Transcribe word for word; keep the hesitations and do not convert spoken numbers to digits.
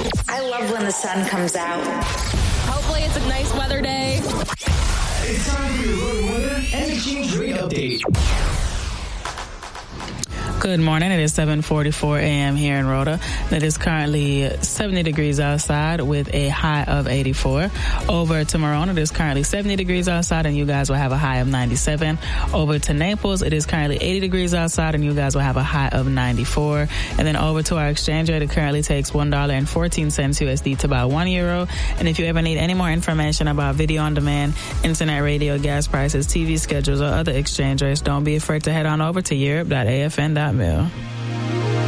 I love when the sun comes out. Hopefully it's a nice weather day. It's time for your road weather and exchange rate update. Good morning. It is seven forty-four a.m. here in Rhoda. It is currently seventy degrees outside with a high of eighty-four. Over to Marone, it is currently seventy degrees outside and you guys will have a high of ninety-seven. Over to Naples, it is currently eighty degrees outside and you guys will have a high of ninety-four. And then over to our exchange rate, it currently takes one dollar and fourteen cents U S D to buy one euro. And if you ever need any more information about video on demand, internet, radio, gas prices, T V schedules, or other exchange rates, don't be afraid to head on over to Europe dot A F N dot mil.